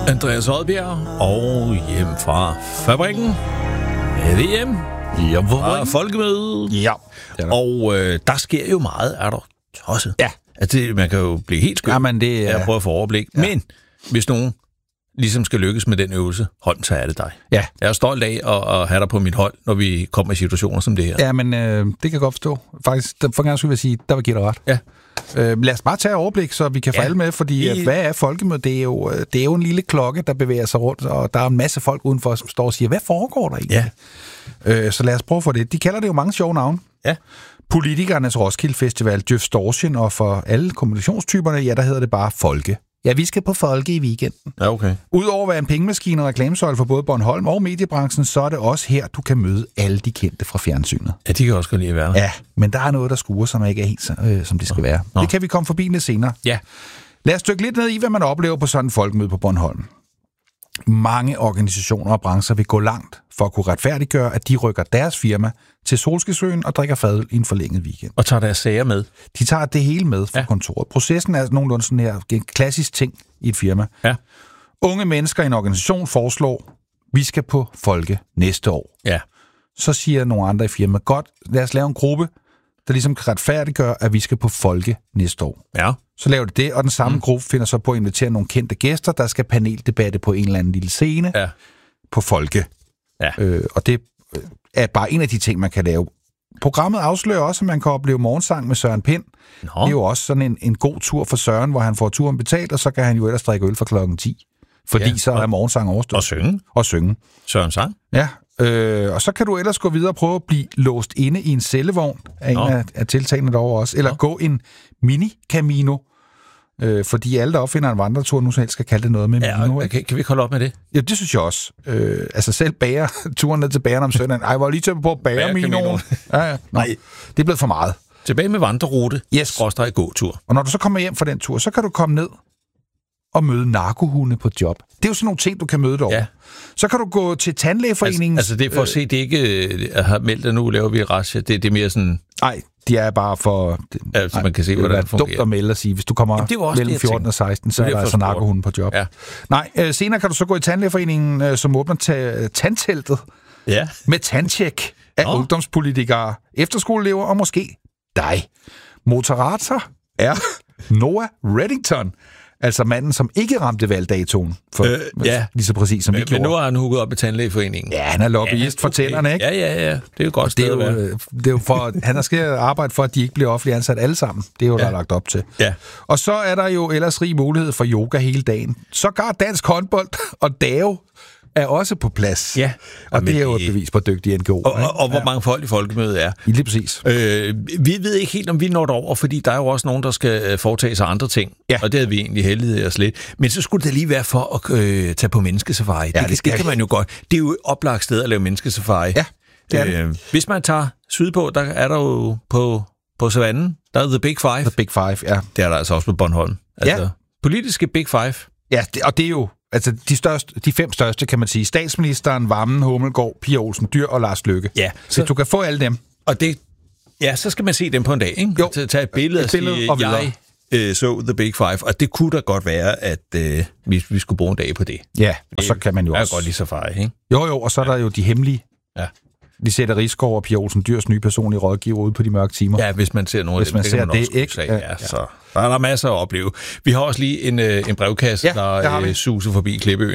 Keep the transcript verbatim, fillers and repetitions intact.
Andreas Oddbjerg og hjem fra fabrikken. V M. Ja, hvor fra Folkemødet. Ja. Og øh, der sker jo meget, er der tosset. Ja. Altså, det, man kan jo blive helt skønt. Jamen, det er... Jeg prøver at få overblik. Ja. Men hvis nogen ligesom skal lykkes med den øvelse, hold, så er det dig. Ja. Jeg er stolt af at, at have dig på mit hold, når vi kommer i situationer som det her. Ja, men øh, det kan jeg godt forstå. Faktisk, for en gang skulle jeg sige, der vil give dig ret. Ja. Øh, lad os bare tage overblik, så vi kan få ja. alle med, fordi I... hvad er Folkemødet? Det er, jo, det er jo en lille klokke, der bevæger sig rundt, og der er en masse folk udenfor, som står og siger, hvad foregår der egentlig? Ja. Øh, så lad os prøve for det. De kalder det jo mange sjove navne. Ja. Politikernes Roskilde Festival, Djøfstortion, og for alle kommunikationstyperne, ja, der hedder det bare Folke. Ja, vi skal på Folke i weekenden. Ja, okay. Udover at være en pengemaskine og reklamesøjle for både Bornholm og mediebranchen, så er det også her, du kan møde alle de kendte fra fjernsynet. Ja, de kan også godt lide at være der. Ja, men der er noget, der skuer, som ikke er helt, øh, som det skal være. Nå. Det kan vi komme forbi lidt senere. Ja. Lad os dykke lidt ned i, hvad man oplever på sådan en folkemøde på Bornholm. Mange organisationer og brancher vil gå langt for at kunne retfærdiggøre, at de rykker deres firma til Solskinsøen og drikker fadøl i en forlænget weekend. Og tager deres sager med. De tager det hele med fra ja. kontoret. Processen er nogenlunde sådan her, en klassisk ting i et firma. Ja. Unge mennesker i en organisation foreslår, vi skal på Folke næste år. Ja. Så siger nogle andre i firmaet, godt, lad os lave en gruppe, der ligesom kan retfærdiggøre, at vi skal på Folke næste år. Ja. Så laver de det, og den samme mm. gruppe finder så på at invitere nogle kendte gæster, der skal paneldebatte på en eller anden lille scene ja. på Folke. Ja. Øh, og det er bare en af de ting, man kan lave. Programmet afslører også, at man kan opleve morgensang med Søren Pind. Nå. Det er jo også sådan en, en god tur for Søren, hvor han får turen betalt, og så kan han jo ellers drikke øl fra klokken ti. Fordi ja, så er morgensang overstået. Og synge. Og synge. Søren sang. Ja, øh, og så kan du ellers gå videre og prøve at blive låst inde i en cellevogn af Nå. en af, af tiltagene derovre også. Eller Nå. gå en mini-camino. Øh, fordi alle, der opfinder en vandretur, nu så helst skal kalde det noget med ja, Mino. Kan, kan vi ikke holde op med det? Ja, det synes jeg også. Øh, altså selv bager turen ned til bageren om søndagen. Ej, var lige til på bagerminoen. Ja, ja. Nej, det er blevet for meget. Tilbage med vandrerute. Yes. Skråstreg gåtur. Og når du så kommer hjem fra den tur, så kan du komme ned og møde narkohunde på job. Det er jo sådan nogle ting, du kan møde derovre. Ja. Så kan du gå til tandlægeforeningen. Altså, altså det er for at se, det ikke øh, har meldt, at nu laver vi razzia. Det, det er mere sådan... Nej, de er bare for... Altså, man kan se, hvordan det fungerer. Dumt at melde og sige, hvis du kommer mellem fjorten og seksten, så er der altså narkohunden på job. Ja. Nej, øh, senere kan du så gå i tandlægeforeningen, øh, som åbner ta- tandteltet ja. med tandtjek af Nå. ungdomspolitikere, efterskoleelever og måske dig. Moderator er Noah Reddington. Altså manden, som ikke ramte valgdatoen. For, øh, ja. Lige så præcis som men, vi gjorde. Men nu har han hugget op i tandlægeforeningen. Ja, han er lobbyist ja, okay. for tænderne, ikke? Ja, ja, ja. Det er jo godt sted det er jo, det er jo for, han skal arbejde for, at de ikke bliver offentligt ansat alle sammen. Det er jo, ja. der er lagt op til. Ja. Og så er der jo ellers rig mulighed for yoga hele dagen. Sågar dansk håndbold og dave er også på plads. Ja. Og Jamen, det er jo et bevis på dygtige N G O'er. Og, og, og hvor ja. mange folk i folkemødet er. Lige præcis. Øh, vi ved ikke helt, om vi når over, fordi der er jo også nogen, der skal foretage sig andre ting. Ja. Og det havde vi egentlig heldighed os lidt. Men så skulle det lige være for at øh, tage på menneskesafari. Ja, det, det, det kan man jo godt. Det er jo et oplagt sted at lave menneskesafari. Ja, det er det. Øh, hvis man tager sydpå, der er der jo på, på savannen, der er The Big Five. The Big Five, ja. Det er der altså også på Bornholm. Altså, ja. Politiske Big Five. Ja, det, og det er jo altså de, største, de fem største, kan man sige. Statsministeren, Vammen, Hummelgaard, Pia Olsen Dyhr og Lars Løkke. Ja. Så du kan få alle dem. Og det, ja, så skal man se dem på en dag, ikke? Jo. Tage et billede og sige, og jeg øh, så The Big Five. Og det kunne da godt være, at øh, vi, vi skulle bruge en dag på det. Ja, og så kan man jo også... også... godt lige safari, ikke? Jo, jo, og så er der jo de hemmelige... Ja. Lisette Risgaard og Pia Olsen Dyhrs nye personlige rådgiver ude på de mørke timer. Ja, hvis man ser noget hvis man det, ser man det, ikke? Ja, ja, så der er der masser at opleve. Vi har også lige en, en brevkasse, ja, der øh, suser forbi Klippeøen.